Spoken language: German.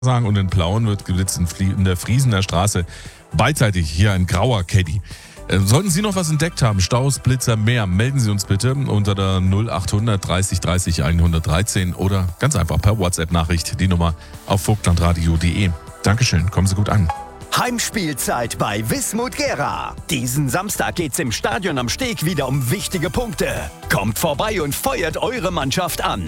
sagen, und in Plauen wird geblitzt in der Friesener Straße. Beidseitig hier ein grauer Caddy. Sollten Sie noch was entdeckt haben, Staus, Blitzer, mehr, melden Sie uns bitte unter der 0800 30 30 113 oder ganz einfach per WhatsApp-Nachricht, die Nummer auf vogtlandradio.de. Dankeschön, kommen Sie gut an. Heimspielzeit bei Wismut Gera. Diesen Samstag geht's im Stadion am Steg wieder um wichtige Punkte. Kommt vorbei und feuert eure Mannschaft an.